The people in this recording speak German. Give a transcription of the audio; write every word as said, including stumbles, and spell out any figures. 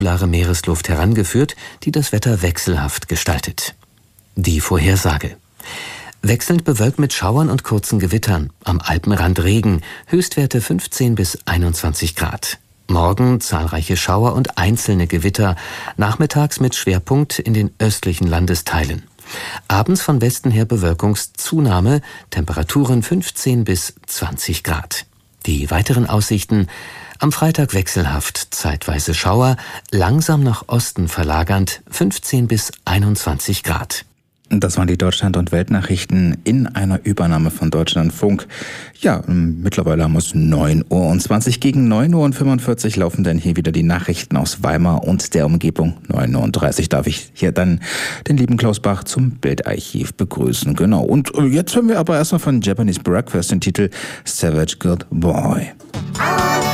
polare Meeresluft herangeführt, die das Wetter wechselhaft gestaltet. Die Vorhersage. Wechselnd bewölkt mit Schauern und kurzen Gewittern. Am Alpenrand Regen. Höchstwerte fünfzehn bis einundzwanzig Grad. Morgen zahlreiche Schauer und einzelne Gewitter. Nachmittags mit Schwerpunkt in den östlichen Landesteilen. Abends von Westen her Bewölkungszunahme. Temperaturen fünfzehn bis zwanzig Grad. Die weiteren Aussichten: am Freitag wechselhaft, zeitweise Schauer, langsam nach Osten verlagernd, fünfzehn bis einundzwanzig Grad. Das waren die Deutschland- und Weltnachrichten in einer Übernahme von Deutschlandfunk. Ja, mittlerweile haben wir es neun Uhr und zwanzig. Gegen neun Uhr und fünfundvierzig laufen dann hier wieder die Nachrichten aus Weimar und der Umgebung. neun Uhr dreißig darf ich hier dann den lieben Klaus Bach zum Bildarchiv begrüßen. Genau. Und jetzt hören wir aber erstmal von Japanese Breakfast den Titel Savage Good Boy.